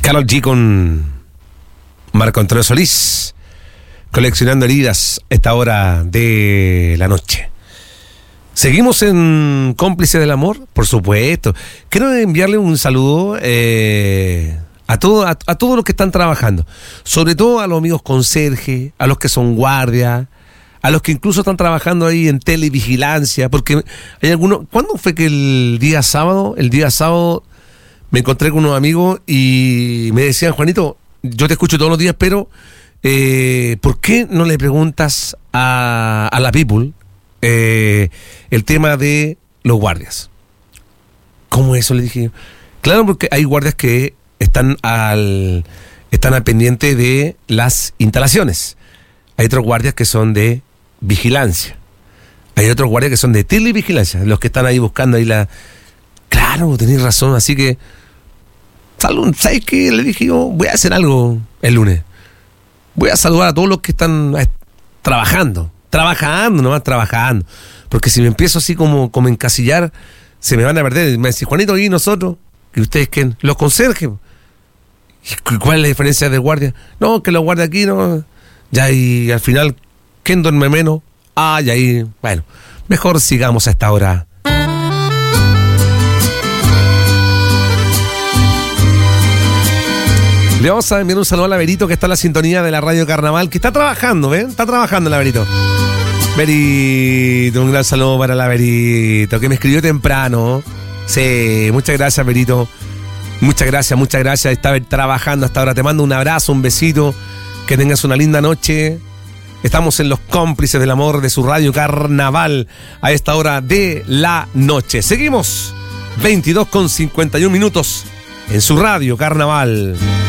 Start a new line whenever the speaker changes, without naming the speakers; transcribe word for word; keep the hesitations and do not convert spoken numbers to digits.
Karol G con Marco Antonio Solís, coleccionando heridas a esta hora de la noche. Seguimos en Cómplices del Amor, por supuesto. Quiero enviarle un saludo eh, a, todo, a, a todos los que están trabajando, sobre todo a los amigos conserje, a los que son guardias, a los que incluso están trabajando ahí en televigilancia, porque hay algunos... ¿Cuándo fue que el día sábado? El día sábado me encontré con unos amigos y me decían, Juanito, yo te escucho todos los días, pero eh, ¿por qué no le preguntas a, a la people eh, el tema de los guardias? ¿Cómo eso? Le dije yo. Claro, porque hay guardias que están al están al pendiente de las instalaciones. Hay otros guardias que son de vigilancia. Hay otros guardias que son de televigilancia, los que están ahí buscando ahí la... Claro, tenés razón, así que... Salud, ¿sabes qué? Le dije yo, voy a hacer algo el lunes. Voy a saludar a todos los que están eh, trabajando. Trabajando, nomás trabajando. Porque si me empiezo así como, como encasillar, se me van a perder. Me dice, Juanito, ¿y nosotros? ¿Y ustedes quién? Los conserjes. ¿Y cuál es la diferencia de guardia? No, que los guardias aquí no... Ya, y al final, ¿quién duerme menos? Ah, y ahí, bueno, mejor sigamos a esta hora. Le vamos a enviar un saludo a la Verito, que está en la sintonía de la Radio Carnaval, que está trabajando, ¿ven? Está trabajando la Verito. Verito, un gran saludo para la Verito, que me escribió temprano. Sí, muchas gracias, Verito. Muchas gracias, muchas gracias. Está trabajando hasta ahora. Te mando un abrazo, un besito. Que tengas una linda noche. Estamos en los Cómplices del Amor de su Radio Carnaval a esta hora de la noche. Seguimos veintidós con cincuenta y un minutos en su Radio Carnaval.